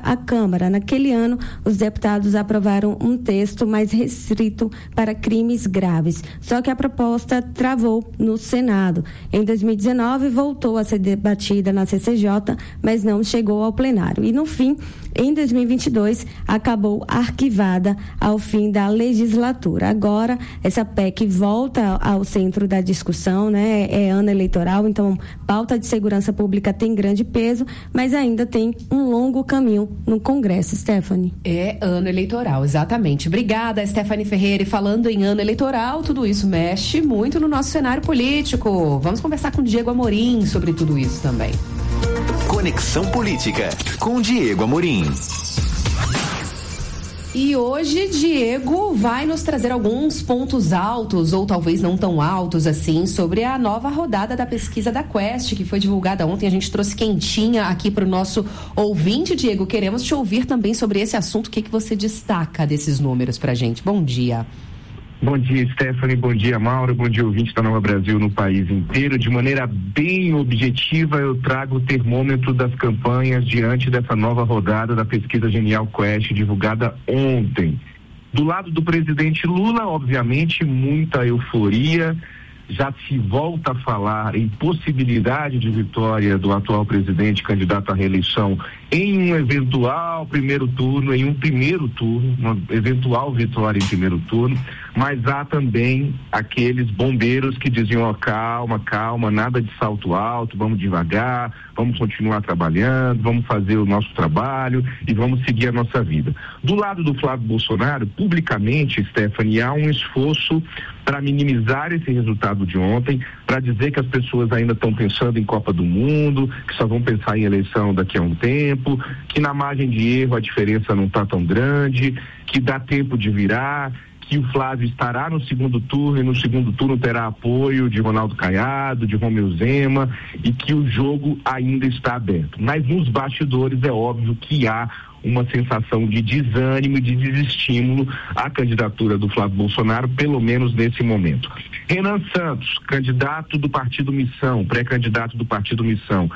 à Câmara. Naquele ano, os deputados aprovaram um texto mais restrito para crimes graves. Só que a proposta travou no Senado. Em 2019, voltou a ser debatida na CCJ, mas não chegou ao plenário. E, no fim, em 2022, acabou arquivada ao fim da legislatura. Agora, essa PEC volta ao centro da discussão, né? É ano eleitoral, então pauta de segurança pública tem grande peso, mas ainda tem um longo caminho no Congresso, Stephanie. É ano eleitoral, exatamente. Obrigada, Stephanie Ferreira. E falando em ano eleitoral, tudo isso mexe muito no nosso cenário político. Vamos conversar com o Diego Amorim sobre tudo isso também. Conexão Política, com Diego Amorim. E hoje, Diego vai nos trazer alguns pontos altos, ou talvez não tão altos assim, sobre a nova rodada da pesquisa da Quest, que foi divulgada ontem. A gente trouxe quentinha aqui para o nosso ouvinte. Diego, queremos te ouvir também sobre esse assunto. O que você destaca desses números para a gente? Bom dia. Bom dia, Stephanie. Bom dia, Mauro. Bom dia, ouvinte da Nova Brasil no país inteiro. De maneira bem objetiva, eu trago o termômetro das campanhas diante dessa nova rodada da pesquisa Genial Quest, divulgada ontem. Do lado do presidente Lula, obviamente, muita euforia. Já se volta a falar em possibilidade de vitória do atual presidente candidato à reeleição em um eventual primeiro turno, uma eventual vitória em primeiro turno, mas há também aqueles bombeiros que diziam, calma, nada de salto alto, vamos devagar, vamos continuar trabalhando, vamos fazer o nosso trabalho e vamos seguir a nossa vida. Do lado do Flávio Bolsonaro, publicamente, Stephanie, há um esforço para minimizar esse resultado de ontem, para dizer que as pessoas ainda estão pensando em Copa do Mundo, que só vão pensar em eleição daqui a um tempo, que na margem de erro a diferença não está tão grande, que dá tempo de virar, que o Flávio estará no segundo turno e no segundo turno terá apoio de Ronaldo Caiado, de Romeu Zema e que o jogo ainda está aberto. Mas nos bastidores é óbvio que há uma sensação de desânimo e de desestímulo à candidatura do Flávio Bolsonaro, pelo menos nesse momento. Renan Santos, candidato do Partido Missão, pré-candidato do Partido Missão,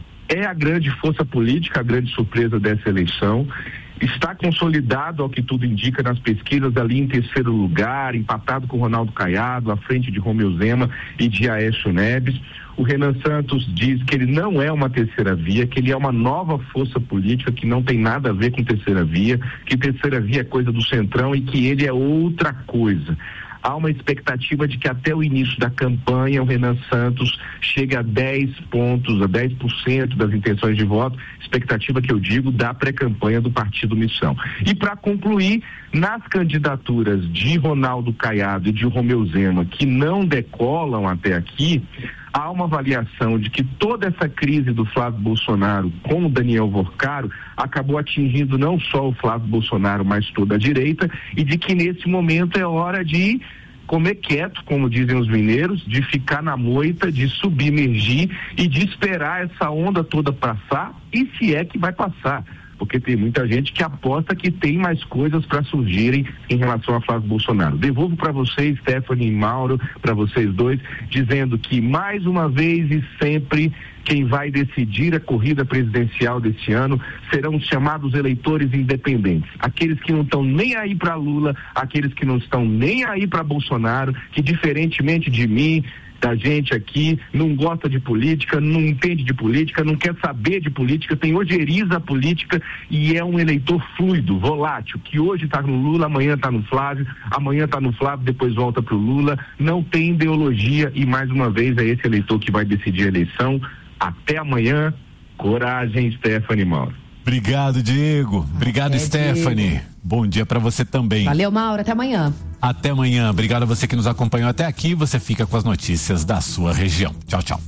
é a grande força política, a grande surpresa dessa eleição. Está consolidado, ao que tudo indica, nas pesquisas ali em terceiro lugar, empatado com Ronaldo Caiado, à frente de Romeu Zema e de Aécio Neves. O Renan Santos diz que ele não é uma terceira via, que ele é uma nova força política que não tem nada a ver com terceira via, que terceira via é coisa do Centrão e que ele é outra coisa. Há uma expectativa de que até o início da campanha o Renan Santos chegue a 10 pontos, a 10% das intenções de voto, expectativa que eu digo da pré-campanha do Partido Missão. E para concluir, nas candidaturas de Ronaldo Caiado e de Romeu Zema, que não decolam até aqui, há uma avaliação de que toda essa crise do Flávio Bolsonaro com o Daniel Vorcaro acabou atingindo não só o Flávio Bolsonaro, mas toda a direita, e de que nesse momento é hora de comer quieto, como dizem os mineiros, de ficar na moita, de submergir e de esperar essa onda toda passar, e se é que vai passar. Porque tem muita gente que aposta que tem mais coisas para surgirem em relação a Flávio Bolsonaro. Devolvo para vocês, Stephanie e Mauro, para vocês dois, dizendo que mais uma vez e sempre quem vai decidir a corrida presidencial desse ano serão os chamados eleitores independentes. Aqueles que não estão nem aí para Lula, aqueles que não estão nem aí para Bolsonaro, que diferentemente de mim, da gente aqui, não gosta de política, não entende de política, não quer saber de política, tem ojeriza a política e é um eleitor fluido, volátil, que hoje está no Lula, amanhã está no Flávio, amanhã está no Flávio, depois volta para o Lula, não tem ideologia e mais uma vez é esse eleitor que vai decidir a eleição. Até amanhã, coragem, Stephanie Mauro. Obrigado, Diego. Obrigado, Stephanie. Diego. Bom dia para você também. Valeu, Mauro. Até amanhã. Até amanhã. Obrigado a você que nos acompanhou até aqui. Você fica com as notícias da sua região. Tchau, tchau.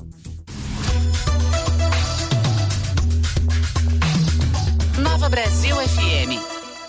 Nova Brasil FM.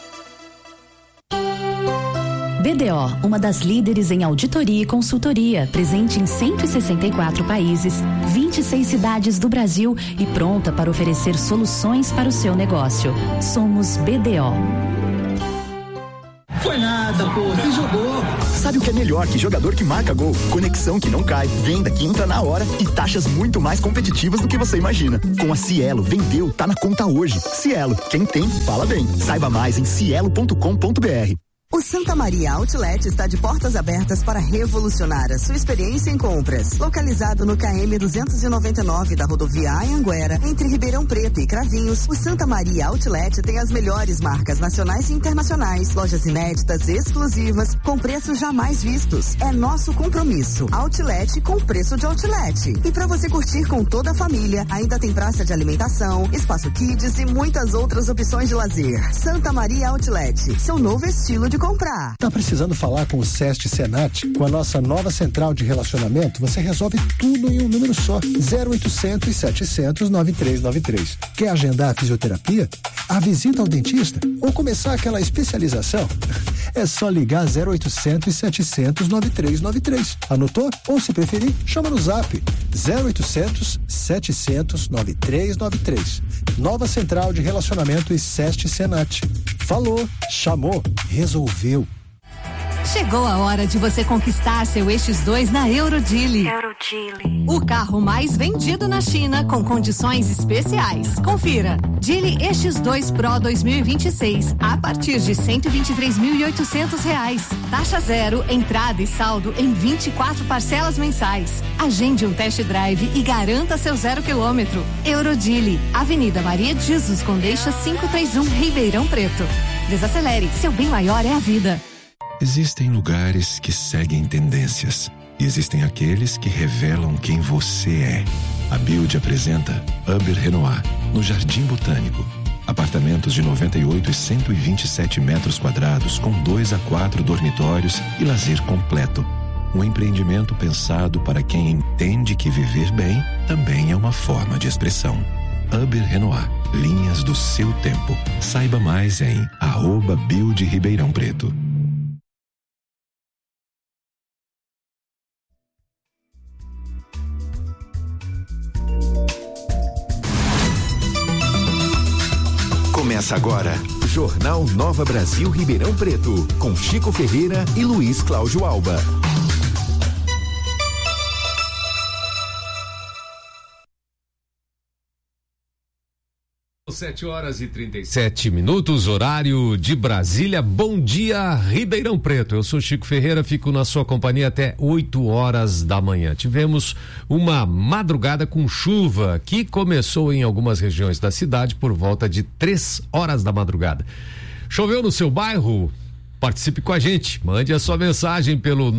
BDO, uma das líderes em auditoria e consultoria, presente em 164 países, 26 cidades do Brasil e pronta para oferecer soluções para o seu negócio. Somos BDO. foi nada, pô, você jogou. Sabe o que é melhor que jogador que marca gol? Conexão que não cai, venda que entra na hora e taxas muito mais competitivas do que você imagina. Com a Cielo, vendeu, tá na conta hoje. Cielo, quem tem, fala bem. Saiba mais em cielo.com.br. O Santa Maria Outlet está de portas abertas para revolucionar a sua experiência em compras. Localizado no KM 299 da rodovia Anhanguera, entre Ribeirão Preto e Cravinhos, o Santa Maria Outlet tem as melhores marcas nacionais e internacionais, lojas inéditas e exclusivas, com preços jamais vistos. É nosso compromisso. Outlet com preço de outlet. E para você curtir com toda a família, ainda tem praça de alimentação, espaço kids e muitas outras opções de lazer. Santa Maria Outlet, seu novo estilo de comprar. Tá precisando falar com o SEST Senat? Com a nossa nova central de relacionamento, você resolve tudo em um número só. 0800 700 9393. Quer agendar a fisioterapia? A visita ao dentista? Ou começar aquela especialização? É só ligar 0800 700 9393. Anotou? Ou se preferir, chama no zap 0800 700 9393. Nova central de relacionamento e SEST Senat. Falou, chamou, resolveu. Chegou a hora de você conquistar seu EX2 na Eurodile. O carro mais vendido na China com condições especiais. Confira. Geely EX2 Pro 2026 a partir de R$123.800. Taxa zero, entrada e saldo em 24 parcelas mensais. Agende um test drive e garanta seu 0 km. Eurodile, Avenida Maria de Jesus Condeixa 531, Ribeirão Preto. Desacelere, seu bem maior é a vida. Existem lugares que seguem tendências e existem aqueles que revelam quem você é. A Build apresenta Uber Renoir, no Jardim Botânico. Apartamentos de 98 e 127 metros quadrados com 2 a 4 dormitórios e lazer completo. Um empreendimento pensado para quem entende que viver bem também é uma forma de expressão. Uber Renoir, linhas do seu tempo. Saiba mais em @Build Ribeirão Preto. Começa agora, Jornal Nova Brasil Ribeirão Preto, com Chico Ferreira e Luiz Cláudio Alba. 7h37, horário de Brasília. Bom dia, Ribeirão Preto. Eu sou Chico Ferreira, fico na sua companhia até 8 horas da manhã. Tivemos uma madrugada com chuva que começou em algumas regiões da cidade por volta de 3 horas da madrugada. Choveu no seu bairro? Participe com a gente, mande a sua mensagem pelo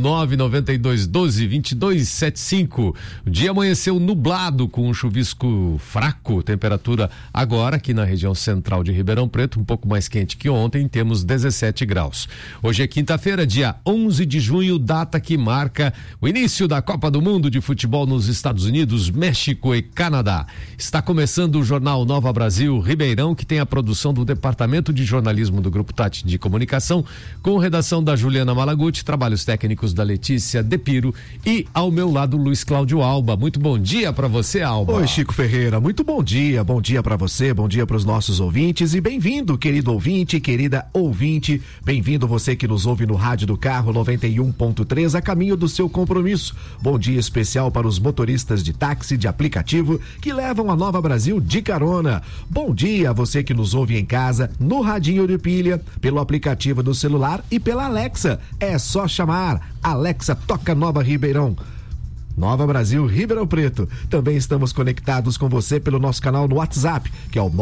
992-12-2275. O dia amanheceu nublado com um chuvisco fraco, temperatura agora aqui na região central de Ribeirão Preto, um pouco mais quente que ontem, temos 17 graus. Hoje é quinta-feira, dia 11 de junho, data que marca o início da Copa do Mundo de Futebol nos Estados Unidos, México e Canadá. Está começando o Jornal Nova Brasil Ribeirão, que tem a produção do Departamento de Jornalismo do Grupo Tati de Comunicação, com redação da Juliana Malaguti, trabalhos técnicos da Letícia Depiro e ao meu lado Luiz Cláudio Alba. Muito bom dia para você, Alba. Oi, Chico Ferreira, muito bom dia para você, bom dia para os nossos ouvintes e bem-vindo, querido ouvinte, querida ouvinte, bem-vindo você que nos ouve no rádio do carro 91.3 a caminho do seu compromisso. Bom dia especial para os motoristas de táxi, de aplicativo que levam a Nova Brasil de carona. Bom dia a você que nos ouve em casa, no radinho de pilha, pelo aplicativo do celular e pela Alexa. É só chamar. Alexa, toca Nova Ribeirão. Nova Brasil, Ribeirão Preto. Também estamos conectados com você pelo nosso canal no WhatsApp, que é o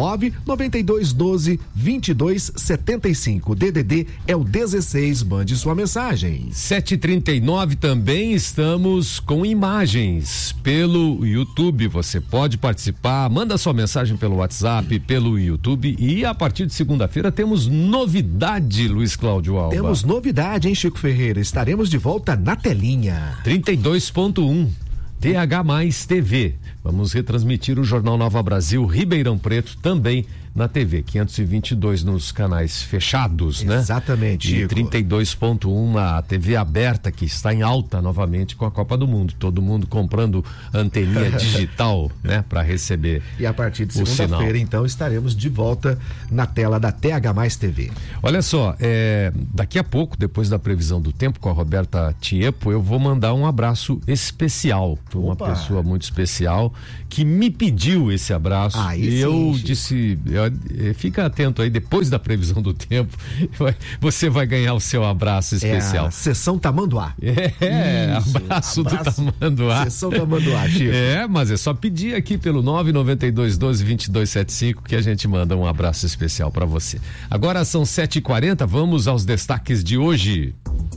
99212-2275. DDD é o 16, mande sua mensagem. 7h39, também estamos com imagens pelo YouTube. Você pode participar, manda sua mensagem pelo WhatsApp, pelo YouTube, e a partir de segunda-feira temos novidade, Luiz Cláudio Alba. Temos novidade, hein, Chico Ferreira? Estaremos de volta na telinha. 32.1 TH+ TV. Vamos retransmitir o Jornal Nova Brasil Ribeirão Preto também na TV, 522 nos canais fechados, né? Exatamente. E 32.1 na TV aberta, que está em alta novamente com a Copa do Mundo. Todo mundo comprando anteninha digital, né? Para receber. E a partir de segunda-feira, então, estaremos de volta na tela da TH Mais TV. Olha só, daqui a pouco, depois da previsão do tempo com a Roberta Tiepo, eu vou mandar um abraço especial para uma pessoa muito especial que me pediu esse abraço. E eu disse, fica atento aí, depois da previsão do tempo, você vai ganhar o seu abraço especial. A sessão Tamanduá. Abraço do Tamanduá. Sessão Tamanduá, Chico. Mas é só pedir aqui pelo 99212-2275 que a gente manda um abraço especial para você. Agora são 7h40, vamos aos destaques de hoje.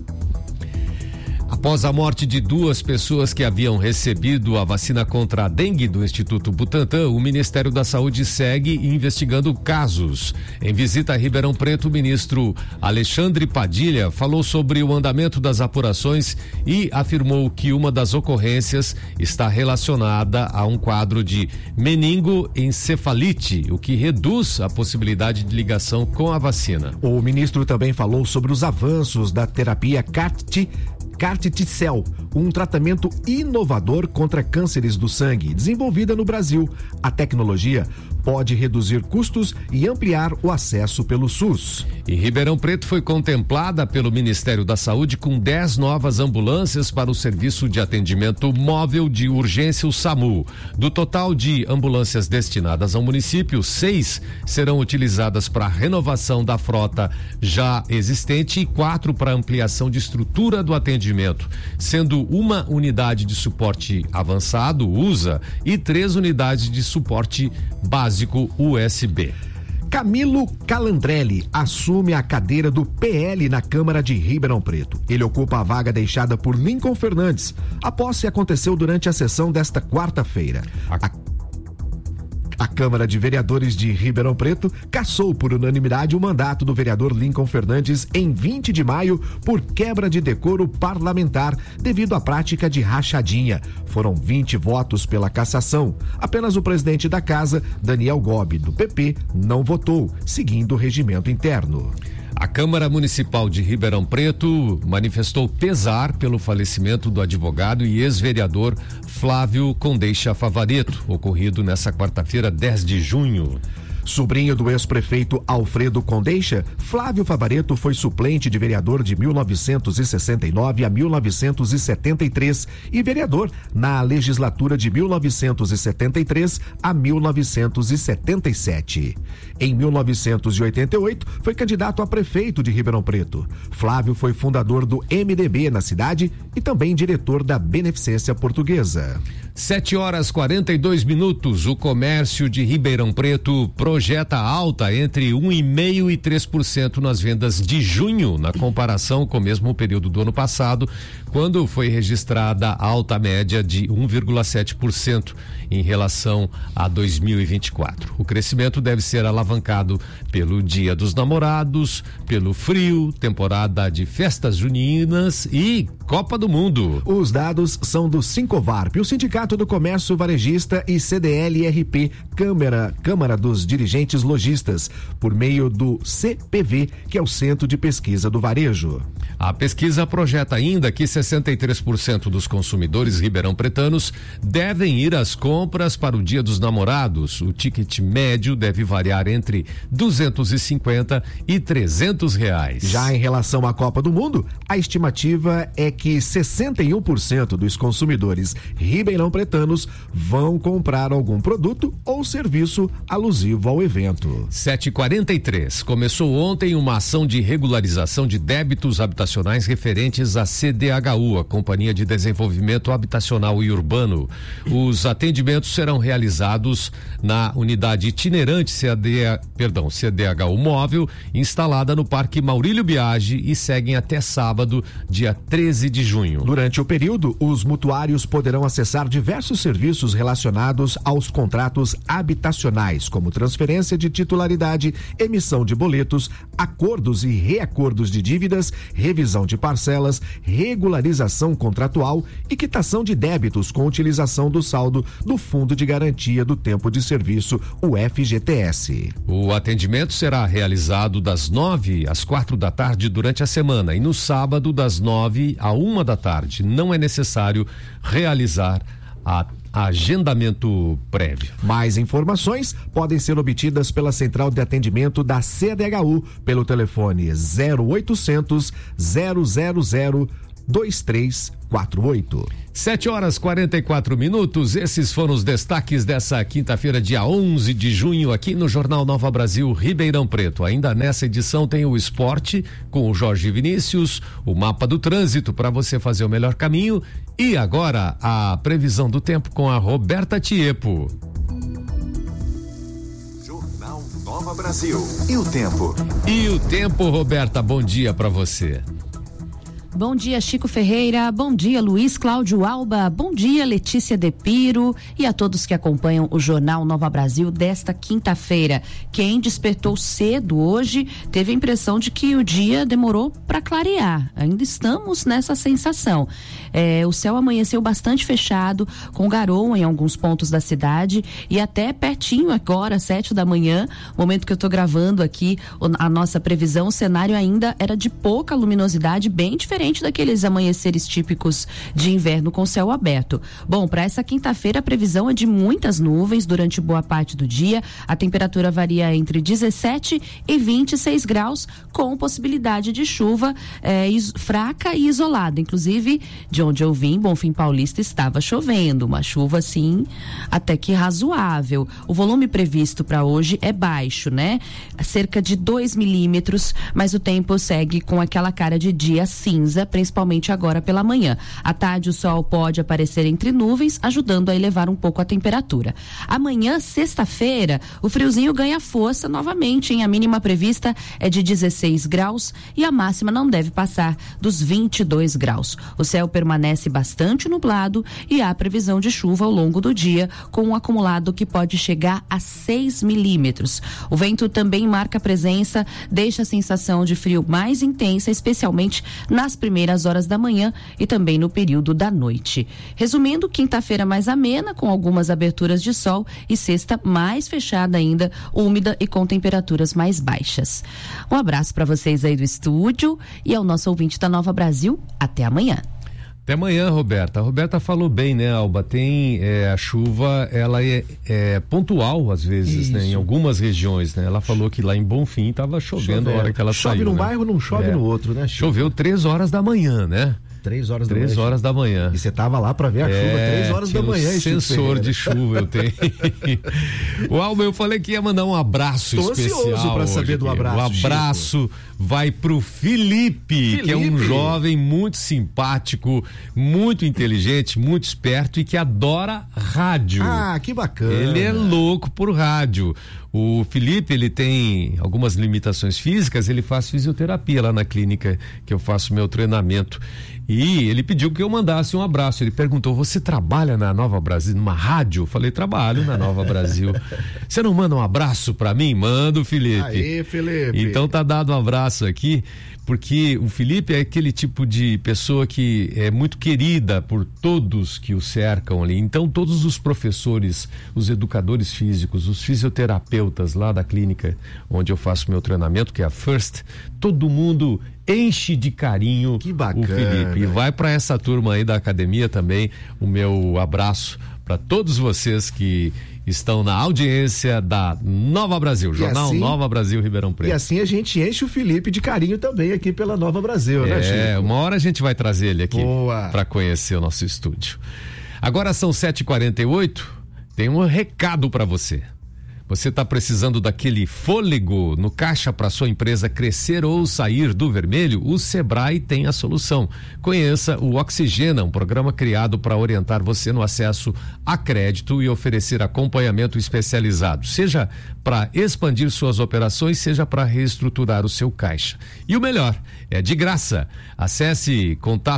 Após a morte de 2 pessoas que haviam recebido a vacina contra a dengue do Instituto Butantan, o Ministério da Saúde segue investigando casos. Em visita a Ribeirão Preto, o ministro Alexandre Padilha falou sobre o andamento das apurações e afirmou que uma das ocorrências está relacionada a um quadro de meningoencefalite, o que reduz a possibilidade de ligação com a vacina. O ministro também falou sobre os avanços da terapia CAR-T-Cell, um tratamento inovador contra cânceres do sangue, desenvolvida no Brasil. A tecnologia pode reduzir custos e ampliar o acesso pelo SUS. E Ribeirão Preto foi contemplada pelo Ministério da Saúde com 10 novas ambulâncias para o Serviço de Atendimento Móvel de Urgência, o SAMU. Do total de ambulâncias destinadas ao município, 6 serão utilizadas para a renovação da frota já existente e 4 para ampliação de estrutura do atendimento, sendo uma unidade de suporte avançado, USA, e 3 unidades de suporte básico, USB. Camilo Calandrelli assume a cadeira do PL na Câmara de Ribeirão Preto. Ele ocupa a vaga deixada por Lincoln Fernandes. A posse aconteceu durante a sessão desta quarta-feira. A Câmara de Vereadores de Ribeirão Preto cassou por unanimidade o mandato do vereador Lincoln Fernandes em 20 de maio por quebra de decoro parlamentar devido à prática de rachadinha. Foram 20 votos pela cassação. Apenas o presidente da casa, Daniel Gobi, do PP, não votou, seguindo o regimento interno. A Câmara Municipal de Ribeirão Preto manifestou pesar pelo falecimento do advogado e ex-vereador Flávio Condeixa Favaretto, ocorrido nessa quarta-feira, 10 de junho. Sobrinho do ex-prefeito Alfredo Condeixa, Flávio Favaretto foi suplente de vereador de 1969 a 1973 e vereador na legislatura de 1973 a 1977. Em 1988, foi candidato a prefeito de Ribeirão Preto. Flávio foi fundador do MDB na cidade e também diretor da Beneficência Portuguesa. 7h42. O comércio de Ribeirão Preto projeta alta entre 1,5% e 3% nas vendas de junho, na comparação com o mesmo período do ano passado, quando foi registrada alta média de 1,7% em relação a 2024. O crescimento deve ser alavancado pelo Dia dos Namorados, pelo frio, temporada de festas juninas e Copa do Mundo. Os dados são do Sincovarp, o Sindicato do Comércio Varejista, e CDL-RP, Câmara dos Dirigentes Lojistas, por meio do CPV, que é o Centro de Pesquisa do Varejo. A pesquisa projeta ainda que 63% dos consumidores ribeirão-pretanos devem ir às compras para o Dia dos Namorados. O ticket médio deve variar entre R$250 e R$300. Já em relação à Copa do Mundo, a estimativa é que 61% dos consumidores ribeirão-pretanos vão comprar algum produto ou serviço alusivo ao evento. 7h43. Começou ontem uma ação de regularização de débitos habitacionais referentes à CDHU, a Companhia de Desenvolvimento Habitacional e Urbano. Os atendimentos serão realizados na unidade itinerante CDHU móvel, instalada no Parque Maurílio Biagi, e seguem até sábado, dia 13 de junho. Durante o período, os mutuários poderão acessar diversos diversos serviços relacionados aos contratos habitacionais, como transferência de titularidade, emissão de boletos, acordos e reacordos de dívidas, revisão de parcelas, regularização contratual e quitação de débitos com utilização do saldo do Fundo de Garantia do Tempo de Serviço, o FGTS. O atendimento será realizado das 9 às 4 da tarde durante a semana e no sábado das 9 à 1 da tarde. Não é necessário realizar agendamento prévio. Mais informações podem ser obtidas pela Central de Atendimento da CDHU pelo telefone 0800 000 2348. 7h44. Esses foram os destaques dessa quinta-feira, dia 11 de junho, aqui no Jornal Nova Brasil Ribeirão Preto. Ainda nessa edição tem o esporte com o Jorge Vinícius, o mapa do trânsito para você fazer o melhor caminho e agora a previsão do tempo com a Roberta Tiepo. Jornal Nova Brasil. E o tempo? E o tempo, Roberta, bom dia para você. Bom dia, Chico Ferreira. Bom dia, Luiz Cláudio Alba. Bom dia, Letícia Depiro e a todos que acompanham o Jornal Nova Brasil desta quinta-feira. Quem despertou cedo hoje teve a impressão de que o dia demorou para clarear. Ainda estamos nessa sensação. O céu amanheceu bastante fechado, com garoa em alguns pontos da cidade e até pertinho agora, 7 da manhã, momento que eu estou gravando aqui a nossa previsão, o cenário ainda era de pouca luminosidade, bem diferente daqueles amanheceres típicos de inverno com céu aberto. Bom, para essa quinta-feira a previsão é de muitas nuvens durante boa parte do dia. A temperatura varia entre 17 e 26 graus, com possibilidade de chuva fraca e isolada. Inclusive, de onde eu vim, Bonfim Paulista, estava chovendo, uma chuva assim até que razoável. O volume previsto para hoje é baixo, né? Cerca de 2 milímetros, mas o tempo segue com aquela cara de dia cinza, principalmente agora pela manhã. À tarde o sol pode aparecer entre nuvens, ajudando a elevar um pouco a temperatura. Amanhã, sexta-feira, o friozinho ganha força novamente, hein? A mínima prevista é de 16 graus e a máxima não deve passar dos 22 graus. O céu permanece bastante nublado e há previsão de chuva ao longo do dia, com um acumulado que pode chegar a 6 milímetros. O vento também marca presença, deixa a sensação de frio mais intensa, especialmente nas primeiras horas da manhã e também no período da noite. Resumindo, quinta-feira mais amena, com algumas aberturas de sol, e sexta mais fechada ainda, úmida e com temperaturas mais baixas. Um abraço para vocês aí do estúdio e ao nosso ouvinte da Nova Brasil. Até amanhã. Até amanhã, Roberta. A Roberta falou bem, né, Alba? Tem a chuva, ela é pontual às vezes, né? Em algumas regiões, né? Ela falou que lá em Bonfim estava chovendo a hora que ela saiu. Chove num bairro, não chove no outro, né? Choveu 3 horas da manhã, né? 3 horas da 3 manhã. horas da manhã. E você tava lá para ver a chuva 3 horas da manhã. Sensor de chuva eu tenho. O Alba, eu falei que ia mandar um abraço especial. Tô ansioso para saber do abraço. O abraço Chico. Vai pro Felipe, que é um jovem muito simpático, muito inteligente, muito esperto e que adora rádio. Ah, que bacana. Ele é louco por rádio. O Felipe, ele tem algumas limitações físicas, ele faz fisioterapia lá na clínica que eu faço meu treinamento. E ele pediu que eu mandasse um abraço. Ele perguntou: você trabalha na Nova Brasil, numa rádio? Eu falei: trabalho na Nova Brasil. Você não manda um abraço pra mim? Manda, Felipe. Aí, Felipe. Então tá dado um abraço aqui, porque o Felipe é aquele tipo de pessoa que é muito querida por todos que o cercam ali. Então todos os professores, os educadores físicos, os fisioterapeutas lá da clínica onde eu faço meu treinamento, que é a First, todo mundo enche de carinho o Felipe. E vai para essa turma aí da academia também o meu abraço para todos vocês que estão na audiência da Nova Brasil, Jornal assim, Nova Brasil Ribeirão Preto. E assim a gente enche o Felipe de carinho também aqui pela Nova Brasil, né, Chico? Uma hora a gente vai trazer ele aqui para conhecer o nosso estúdio. Agora são 7h48, tem um recado para você. Você está precisando daquele fôlego no caixa para sua empresa crescer ou sair do vermelho? O Sebrae tem a solução. Conheça o Oxigena, um programa criado para orientar você no acesso a crédito e oferecer acompanhamento especializado, seja para expandir suas operações, seja para reestruturar o seu caixa. E o melhor, é de graça. Acesse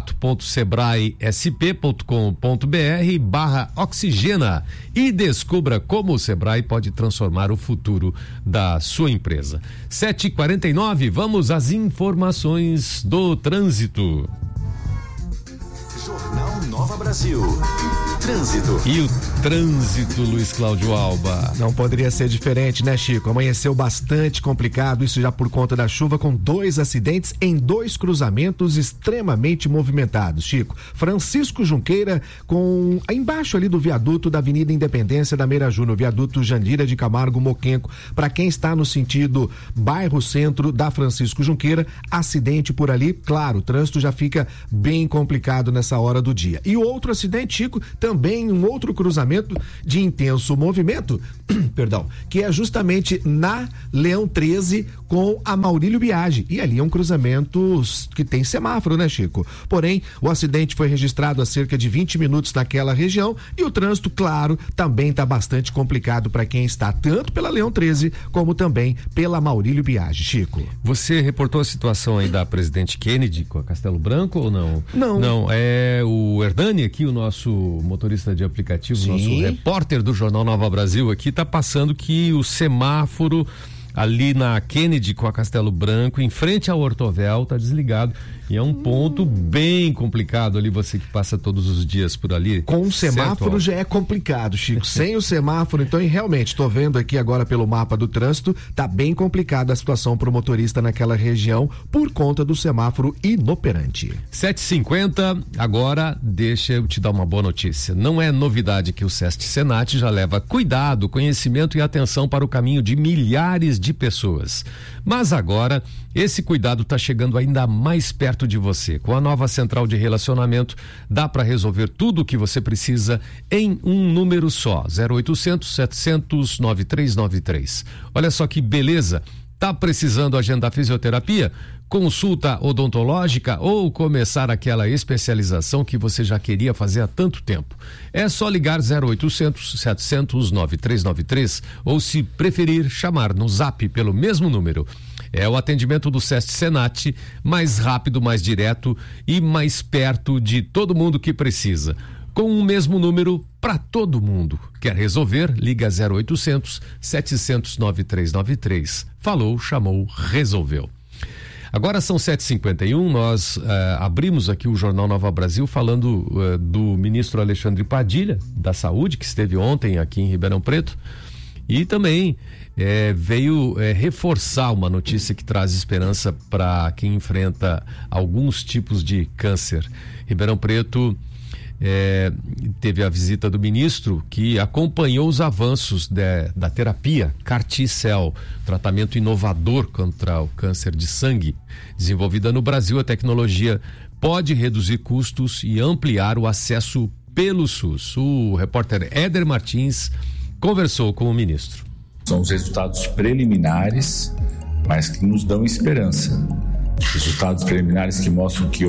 contato.sebrae-sp.com.br/oxigena e descubra como o Sebrae pode transformar o futuro da sua empresa. 7h49, vamos às informações do trânsito. Jornal Nova Brasil. Trânsito. E o trânsito, Luiz Cláudio Alba. Não poderia ser diferente, né, Chico? Amanheceu bastante complicado, isso já por conta da chuva, com 2 acidentes em 2 cruzamentos extremamente movimentados, Chico. Francisco Junqueira, embaixo ali do viaduto da Avenida Independência da Meira Júnior, viaduto Jandira de Camargo Moquenco. Para quem está no sentido bairro centro da Francisco Junqueira, acidente por ali, claro, o trânsito já fica bem complicado nessa hora do dia. E o outro acidente, Chico, também um outro cruzamento de intenso movimento, perdão, que é justamente na Leão 13 com a Maurílio Biagi. E ali é um cruzamento que tem semáforo, né, Chico? Porém, o acidente foi registrado há cerca de 20 minutos naquela região e o trânsito, claro, também está bastante complicado para quem está tanto pela Leão 13 como também pela Maurílio Biagi, Chico. Você reportou a situação aí da Presidente Kennedy com a Castelo Branco ou não? Não. Não, é o Hernani aqui, o nosso motorista de aplicativo, Sim. Nosso repórter do Jornal Nova Brasil aqui, tá passando que o semáforo ali na Kennedy com a Castelo Branco, em frente ao Ortovel, tá desligado. E é um ponto bem complicado ali, você que passa todos os dias por ali. Com o semáforo já é complicado, Chico. Sem o semáforo, então, e realmente, tô vendo aqui agora pelo mapa do trânsito, tá bem complicada a situação pro motorista naquela região por conta do semáforo inoperante. 7h50, agora deixa eu te dar uma boa notícia. Não é novidade que o SESC Senat já leva cuidado, conhecimento e atenção para o caminho de milhares de pessoas. Mas agora, esse cuidado está chegando ainda mais perto de você. Com a nova central de relacionamento, dá para resolver tudo o que você precisa em um número só, 0800 700 9393. Olha só que beleza. Tá precisando agendar fisioterapia, consulta odontológica ou começar aquela especialização que você já queria fazer há tanto tempo? É só ligar 0800 700 9393 ou, se preferir, chamar no Zap pelo mesmo número. É o atendimento do SESC Senat, mais rápido, mais direto e mais perto de todo mundo que precisa. Com o mesmo número para todo mundo. Quer resolver? Liga 0800 700 9393. Falou, chamou, resolveu. Agora são 7h51, nós abrimos aqui o Jornal Nova Brasil falando do ministro Alexandre Padilha, da Saúde, que esteve ontem aqui em Ribeirão Preto, e também veio reforçar uma notícia que traz esperança para quem enfrenta alguns tipos de câncer. Ribeirão Preto teve a visita do ministro, que acompanhou os avanços da terapia CAR-T-Cell, tratamento inovador contra o câncer de sangue. Desenvolvida no Brasil, a tecnologia pode reduzir custos e ampliar o acesso pelo SUS. O repórter Éder Martins conversou com o ministro. São os resultados preliminares, mas que nos dão esperança. Resultados preliminares que mostram que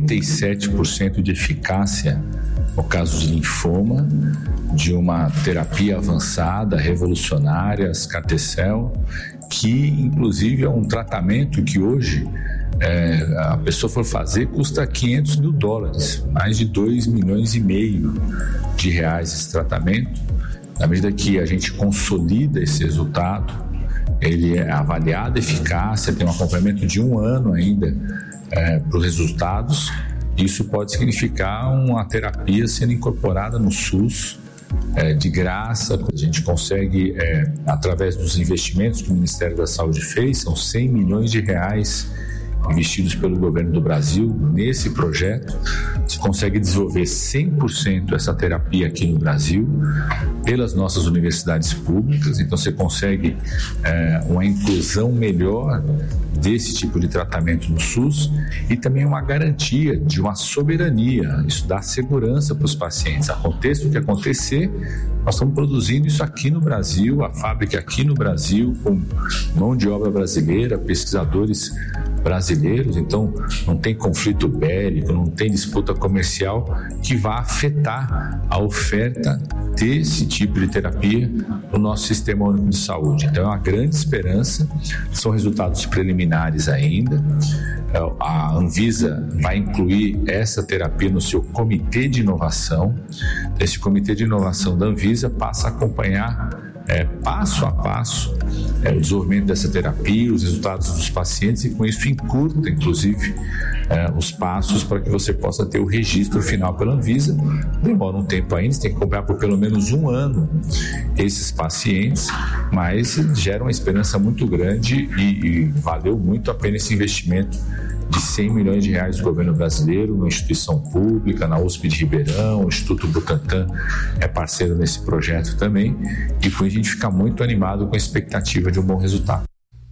87% de eficácia no caso de linfoma, de uma terapia avançada, revolucionária, as CAR-T-Cell, que inclusive é um tratamento que hoje a pessoa for fazer custa $500 mil, mais de 2,5 milhões de reais esse tratamento. Na medida que a gente consolida esse resultado, ele é avaliado a eficácia, tem um acompanhamento de 1 ano ainda para os resultados. Isso pode significar uma terapia sendo incorporada no SUS de graça. A gente consegue, através dos investimentos que o Ministério da Saúde fez, são 100 milhões de reais investidos pelo governo do Brasil nesse projeto. Se consegue desenvolver 100% essa terapia aqui no Brasil pelas nossas universidades públicas, então você consegue uma inclusão melhor desse tipo de tratamento no SUS e também uma garantia de uma soberania. Isso dá segurança para os pacientes. Aconteça o que acontecer, nós estamos produzindo isso aqui no Brasil, a fábrica aqui no Brasil, com mão de obra brasileira, pesquisadores brasileiros, brasileiros, então não tem conflito bélico, não tem disputa comercial que vá afetar a oferta desse tipo de terapia no nosso Sistema Único de Saúde. Então é uma grande esperança, são resultados preliminares ainda. A Anvisa vai incluir essa terapia no seu comitê de inovação. Esse comitê de inovação da Anvisa passa a acompanhar passo a passo o desenvolvimento dessa terapia, os resultados dos pacientes, e com isso encurta, inclusive, os passos para que você possa ter o registro final pela Anvisa. Demora um tempo ainda, você tem que acompanhar por pelo menos 1 ano esses pacientes, mas gera uma esperança muito grande e valeu muito a pena esse investimento de 100 milhões de reais do governo brasileiro, numa instituição pública, na USP de Ribeirão. O Instituto Butantan é parceiro nesse projeto também, e foi a gente ficar muito animado com a expectativa de um bom resultado.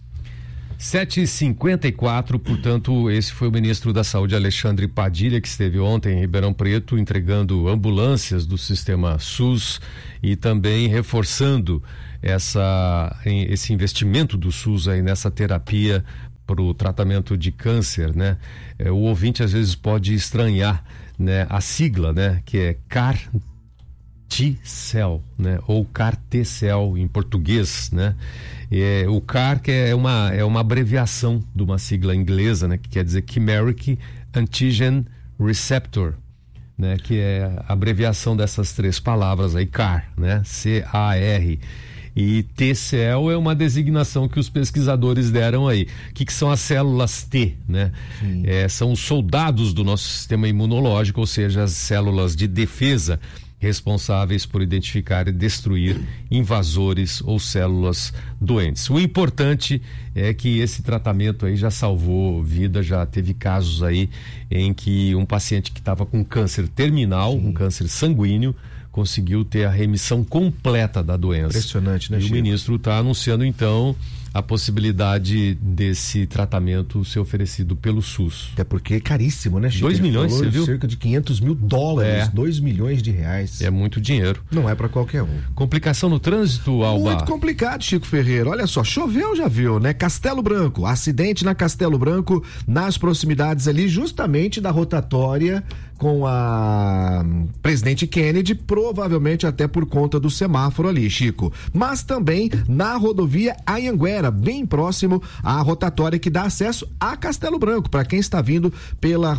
7h54, portanto, esse foi o ministro da Saúde, Alexandre Padilha, que esteve ontem em Ribeirão Preto entregando ambulâncias do sistema SUS e também reforçando esse investimento do SUS aí nessa terapia para o tratamento de câncer, né? O ouvinte às vezes pode estranhar, né, a sigla, né, que é CAR-T-Cell, né, ou CAR-T-Cell em português, né? O CAR que é uma abreviação de uma sigla inglesa, né, que quer dizer Chimeric Antigen Receptor, né, que é a abreviação dessas 3 palavras aí, CAR, né, C-A-R. E T-cell é uma designação que os pesquisadores deram aí. O que são as células T, né? São os soldados do nosso sistema imunológico, ou seja, as células de defesa responsáveis por identificar e destruir invasores ou células doentes. O importante é que esse tratamento aí já salvou vida, já teve casos aí em que um paciente que estava com câncer terminal, um câncer sanguíneo, conseguiu ter a remissão completa da doença. Impressionante, né, E Chico? o ministro está anunciando, então, a possibilidade desse tratamento ser oferecido pelo SUS. Até porque é caríssimo, né, Chico? 2 milhões, você viu? Cerca de $500 mil, 2 milhões de reais. É muito dinheiro. Não é para qualquer um. Complicação no trânsito, Alba? Muito complicado, Chico Ferreira. Olha só, choveu, já viu, né? Castelo Branco, acidente na Castelo Branco, nas proximidades ali, justamente da rotatória com a Presidente Kennedy, provavelmente até por conta do semáforo ali, Chico. Mas também na rodovia Anhanguera, bem próximo à rotatória que dá acesso a Castelo Branco, para quem está vindo pela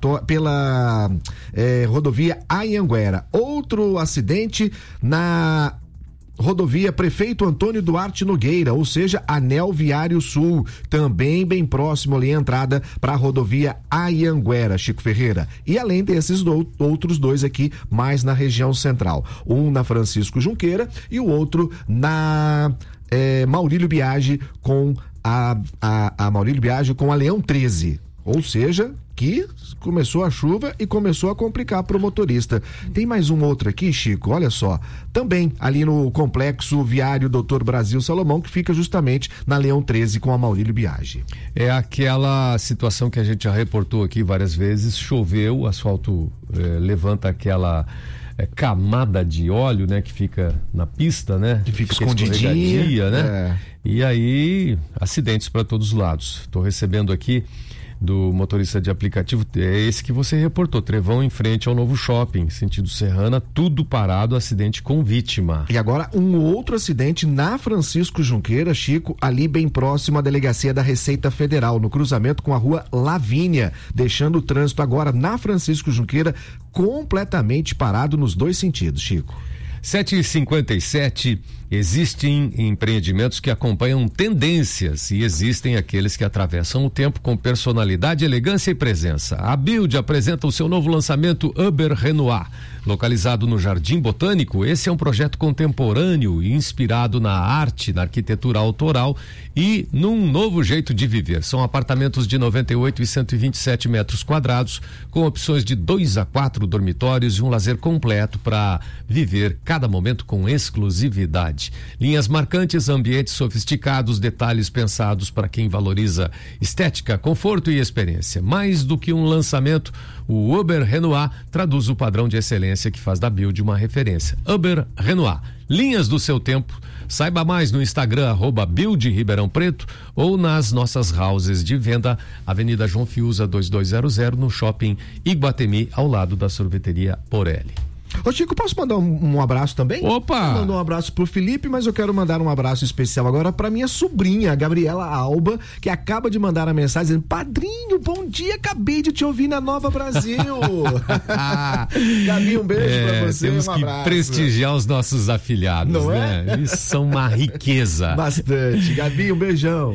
rodovia Anhanguera. Outro acidente na rodovia Prefeito Antônio Duarte Nogueira, ou seja, Anel Viário Sul, também bem próximo ali a entrada para a rodovia Anhanguera, Chico Ferreira. E além desses outros 2 aqui, mais na região central. Um na Francisco Junqueira e o outro na Maurílio Biagi com a Maurílio Biagi com a Leão 13. Ou seja, que começou a chuva e começou a complicar para o motorista. Tem mais um outro aqui, Chico, olha só, também ali no complexo viário Dr. Brasil Salomão, que fica justamente na Leão 13 com a Maurílio Biagi. É aquela situação que a gente já reportou aqui várias vezes, choveu, o asfalto levanta aquela camada de óleo, né, que fica na pista, né? Que fica escondidinha, né? E aí, acidentes para todos os lados. Estou recebendo aqui do motorista de aplicativo, é esse que você reportou, Trevão em frente ao Novo Shopping, sentido Serrana, tudo parado, acidente com vítima. E agora um outro acidente na Francisco Junqueira, Chico, ali bem próximo à delegacia da Receita Federal, no cruzamento com a rua Lavínia, deixando o trânsito agora na Francisco Junqueira completamente parado nos 2 sentidos, Chico. 7h57, existem empreendimentos que acompanham tendências e existem aqueles que atravessam o tempo com personalidade, elegância e presença. A Build apresenta o seu novo lançamento Uber Renoir. Localizado no Jardim Botânico, esse é um projeto contemporâneo e inspirado na arte, na arquitetura autoral e num novo jeito de viver. São apartamentos de 98 e 127 metros quadrados, com opções de 2 a 4 dormitórios e um lazer completo para viver cada momento com exclusividade. qualidade. Linhas marcantes, ambientes sofisticados, detalhes pensados para quem valoriza estética, conforto e experiência. Mais do que um lançamento, o Uber Renoir traduz o padrão de excelência que faz da Build uma referência. Uber Renoir, linhas do seu tempo. Saiba mais no Instagram, @Build Ribeirão Preto, ou nas nossas houses de venda, Avenida João Fiuza 2200, no Shopping Iguatemi, ao lado da sorveteria Porelli. Ô Chico, posso mandar um abraço também? Opa! Eu mando um abraço pro Felipe, mas eu quero mandar um abraço especial agora pra minha sobrinha, a Gabriela Alba, que acaba de mandar a mensagem dizendo: padrinho, bom dia, acabei de te ouvir na Nova Brasil. Gabi, um beijo pra você, temos um abraço. que prestigiar os nossos afiliados, não né? É? Eles são uma riqueza. Bastante. Gabi, um beijão.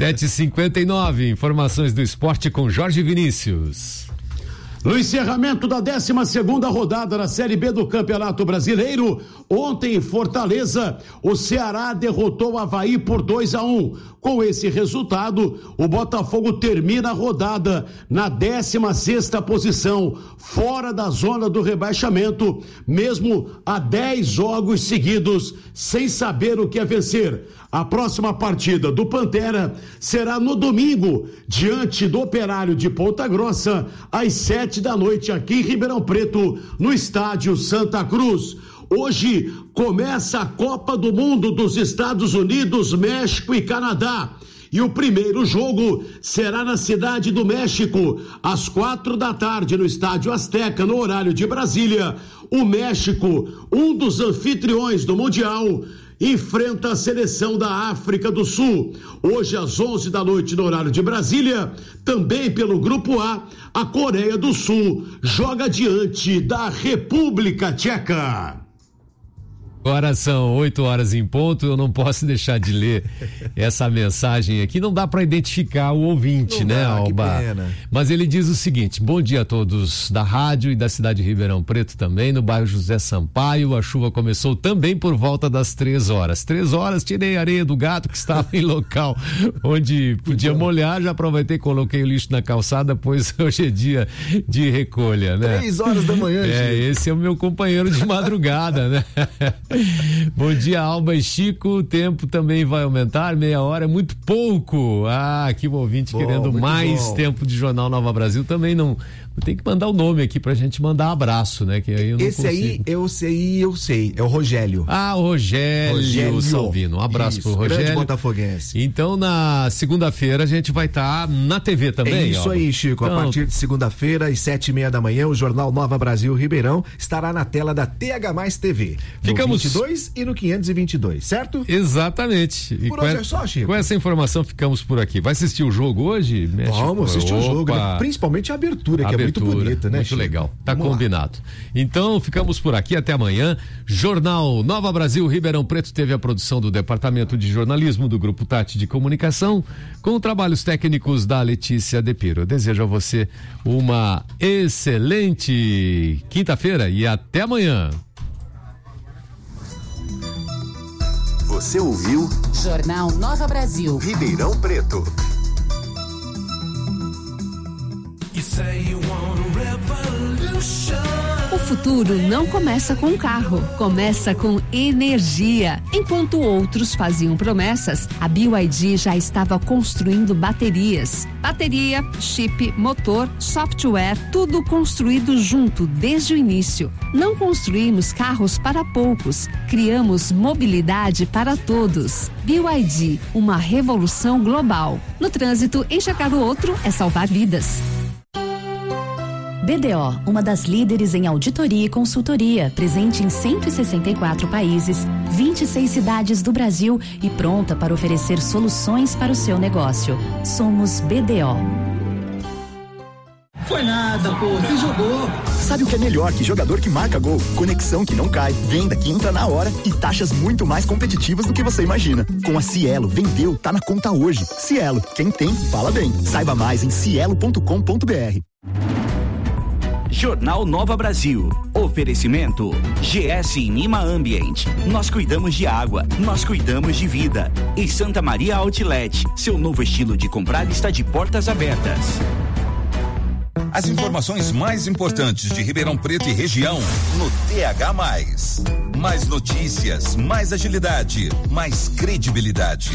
7h59, informações do esporte com Jorge Vinícius. No encerramento da 12ª rodada da Série B do Campeonato Brasileiro, ontem em Fortaleza, o Ceará derrotou o Avaí por 2-1. Com esse resultado, o Botafogo termina a rodada na 16ª posição, fora da zona do rebaixamento, mesmo a 10 jogos seguidos, sem saber o que é vencer. A próxima partida do Pantera será no domingo, diante do Operário de Ponta Grossa, às 7h, aqui em Ribeirão Preto, no estádio Santa Cruz. Hoje começa a Copa do Mundo dos Estados Unidos, México e Canadá. E o primeiro jogo será na Cidade do México, às 4h, no Estádio Azteca, no horário de Brasília. O México, um dos anfitriões do Mundial, enfrenta a seleção da África do Sul. Hoje às 11h, no horário de Brasília, também pelo Grupo A, a Coreia do Sul joga diante da República Tcheca. Agora são 8h em ponto, eu não posso deixar de ler essa mensagem aqui, não dá para identificar o ouvinte, não, né, Alba? Mas ele diz o seguinte: bom dia a todos da rádio e da cidade de Ribeirão Preto também, no bairro José Sampaio, a chuva começou também por volta das 3h. 3h, tirei a areia do gato que estava em local onde podia molhar, já aproveitei, coloquei o lixo na calçada, pois hoje é dia de recolha, né? 3h da manhã, esse é o meu companheiro de madrugada, né? Bom dia, Alba e Chico. O tempo também vai aumentar, meia hora é muito pouco. Aqui o ouvinte querendo mais tempo de Jornal Nova Brasil também não. Tem que mandar o nome aqui pra gente mandar abraço, né? Que aí eu não Esse consigo. aí, eu sei. É o Rogério. O Rogério Salvino. Um abraço pro Rogério. Grande botafoguense. Então, na segunda-feira, a gente vai estar na TV também. É isso aí, Chico. Então, a partir de segunda-feira, às 7h30, o Jornal Nova Brasil Ribeirão estará na tela da TH+ TV. Ficamos no 22 e no 522, certo? Exatamente. E por hoje é só, Chico. Com essa informação, ficamos por aqui. Vai assistir o jogo hoje? Vamos assistir o jogo, né? Principalmente a abertura, que é muito bonita, né? Muito legal, tá combinado. Então, ficamos por aqui, até amanhã. Jornal Nova Brasil Ribeirão Preto teve a produção do Departamento de Jornalismo do Grupo Tati de Comunicação, com trabalhos técnicos da Letícia Depiro. Eu desejo a você uma excelente quinta-feira e até amanhã. Você ouviu Jornal Nova Brasil Ribeirão Preto. O futuro não começa com um carro, começa com energia. Enquanto outros faziam promessas, a BYD já estava construindo baterias. Bateria, chip, motor, software, tudo construído junto desde o início. Não construímos carros para poucos, criamos mobilidade para todos. BYD, uma revolução global. No trânsito, enxergar o outro é salvar vidas. BDO, uma das líderes em auditoria e consultoria, presente em 164 países, 26 cidades do Brasil e pronta para oferecer soluções para o seu negócio. Somos BDO. Foi nada, pô, você jogou. Sabe o que é melhor que jogador que marca gol? Conexão que não cai, venda que entra na hora e taxas muito mais competitivas do que você imagina. Com a Cielo, vendeu, tá na conta hoje. Cielo, quem tem, fala bem. Saiba mais em cielo.com.br. Jornal Nova Brasil. Oferecimento GS Inima Ambient. Nós cuidamos de água, nós cuidamos de vida. E Santa Maria Outlet. Seu novo estilo de comprar está de portas abertas. As informações mais importantes de Ribeirão Preto e região no TH+. Mais notícias, mais agilidade, mais credibilidade.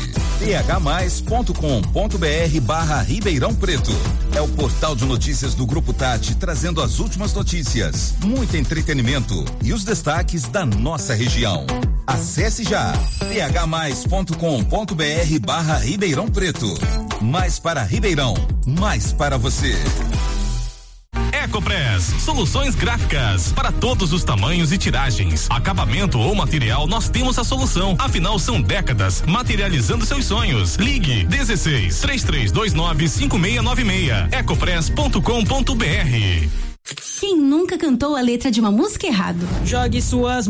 th+.com.br/Ribeirão Preto. É o portal de notícias do Grupo Tati, trazendo as últimas notícias, muito entretenimento e os destaques da nossa região. Acesse já th+.com.br/Ribeirão Preto. Mais para Ribeirão, mais para você. Ecopress, soluções gráficas para todos os tamanhos e tiragens, acabamento ou material, nós temos a solução. Afinal, são décadas materializando seus sonhos. Ligue 16 3329 5696. Ecopress.com.br. Quem nunca cantou a letra de uma música errado? Jogue suas